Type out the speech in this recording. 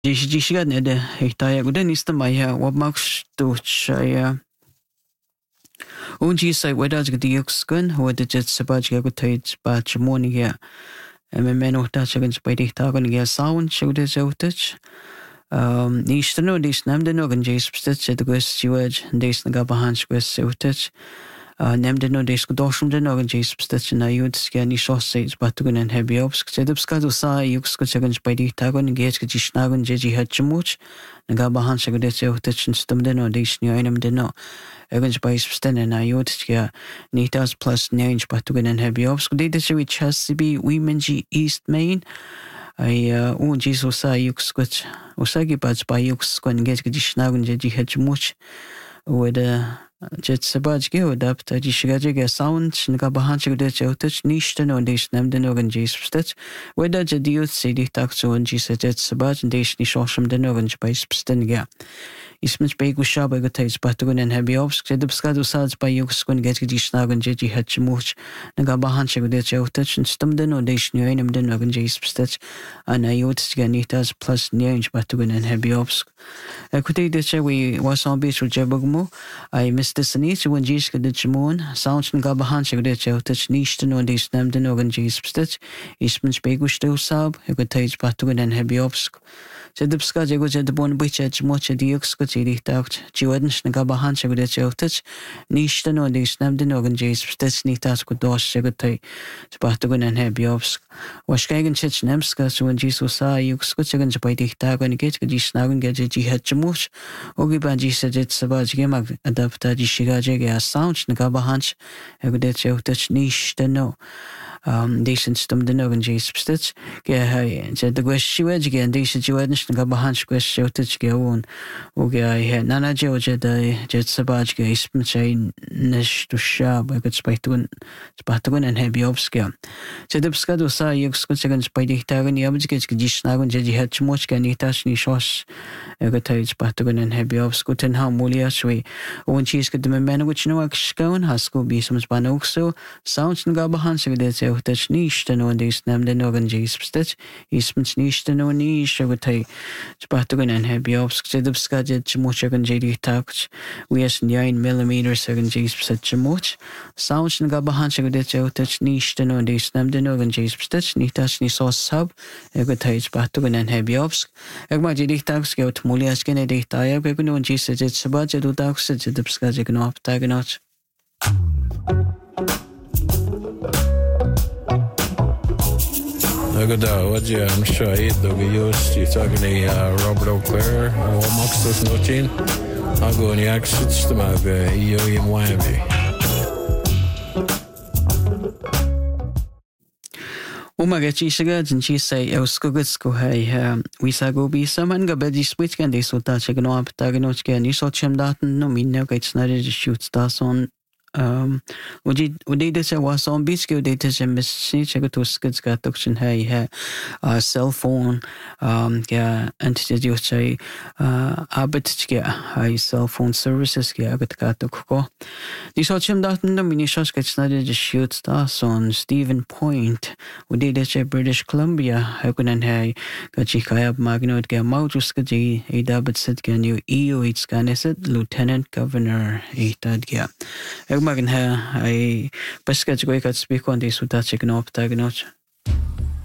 Dziś nede hektaja guden ista maya wabmaks tuchaya unji sai wedaj gdiuksgun wada jet sabaj gagutait ba chmoni ya memeno ta chagan spaidik tagon ya sound shoude zoutach nistano dis namdeno ganjis pstach edgus siwaj dis nagabahanch gus zoutach nemdeno dis godoshmdeno ganjis pstach na yud skani shossage batugun en hebiobsk sedubskadu sa yuksku chagan spaidik tagon gech gishnagun jeji hatchmuch nagabahanch gudet zoutach stumdeno dis nyoinamdeno Ögans bais bestenne na yodtja nitas plus nyanj batugan en hebiobsk de desewi chasibi wimenji East Main ai unji sosa yukskut usagi bats by yukskun get gishnagun jeji hatchmuch weda jet sabaj geodapt aji shigajega sound nagabahanch gudet zoutach nishten und is nemden organjis bestet weda jediot sedi takso unji jet sabaj desh ni shosham den organj bais bestenga Ismens begu shaba gataits batugun en hebiobsk sedubskadu sads by yukskun get gishnagun jeji hatchmuch nagabahanch gudet zoutach stumden und desh nyoinem den organjis bestet anayot ganitas plus nyanj batugun en hebiobsk Ekute de chewi wasan beach jebugmu I Mr. Sanich when jiska de chmoon sounds nagabahanch gudet zoutach nishten und is nemden organjis bestet Ismens begu stil sab gataits batugun en hebiobsk Sedubska jego jedbon bichach mocha dioksko chiritacht jiwadens nagabahanch gudet zoutach nishten und is nemden organjis bestet nitas godosh jegotai batugun en hebiobsk Washkagen chich nemska when jisusa yuksko chagan spaidik tagon get gishnagun get hatchmuch ogiban jisajet sabaj gemag adapta jishigajega sound nagabahanch gudet zoutach nishteno decent stum de nogan jis stitch ge hay je de gweshi wedge gen decent jiwadens nagabahanch gwesh zoutach ge on oge I nana je de jet sabaj ge ism chay nish to shab get spaitun en hebiobska je de bskadu sa yuksko chagan spaidik tagon yabj ge gishnagun je hatchmuch ge nitash ni shosh Egatage Batugan and Hebiobsko ten how mulia swe when she's got the men which no akshkaun hasko be some spanokso sounds nagabahanch gudet zoutach nishten und is nemden organjis stitch ismens nishten und nish egatay Batugan and Hebiobsk sedubska jet chmochagan jedi takch we as 9mm organjis set chmoch sounds nagabahanch gudet zoutach nishten und is nemden organjis stitch nitash ni sos sub egatage Batugan and Hebiobsk egma jedi takch get Mulias gene de taya gnu unji sejet sabaj du dax sejet bska jegno aptagnot Agada waja am shahid do yus ti tagni Robert O'Clair o maxus notin agoni axit stama be yo im wambi Umagachi shiga jinchi say euskugutsko hay wisago bi saman ga bedi switch kan de sota chegno aptagnot ke ni sochem daten no minne gaitsnare shoots da son Udi desa wason biske udi desa missi chegatuskits ga tokshin hay cell phone ga antidyo chay abit ke hay cell phone services ke agat ka tokko Ni sochem daten no mini shosh gaitsnare shoots da son Stephen Point udi desa British Columbia hakunan hay ga chikayab magnot ga mautus ga ji edabit sit ga new EU it's ganeset Lieutenant Governor etad ga Magan ha ay paskaj ko ikat speak on this uta check no aptagnot